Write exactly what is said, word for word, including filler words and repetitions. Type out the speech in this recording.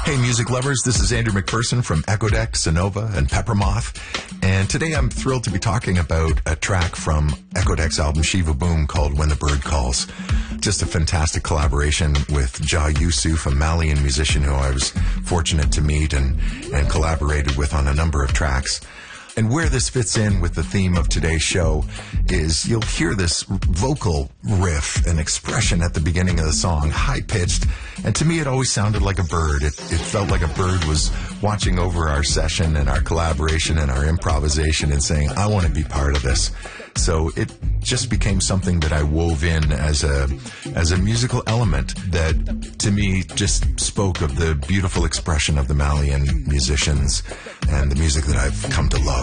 Hey, music lovers, this is Andrew McPherson from Echo Deck, Sonova, and Peppermoth. And today I'm thrilled to be talking about a track from Echo Deck's album Shiva Boom called When the Bird Calls. Just a fantastic collaboration with Jah Yusuf, a Malian musician who I was fortunate to meet and, and collaborated with on a number of tracks. And where this fits in with the theme of today's show is you'll hear this vocal riff and expression at the beginning of the song, high-pitched, and to me it always sounded like a bird. It, it felt like a bird was watching over our session and our collaboration and our improvisation and saying, I want to be part of this. So it just became something that I wove in as a as a musical element that, to me, just spoke of the beautiful expression of the Malian musicians and the music that I've come to love.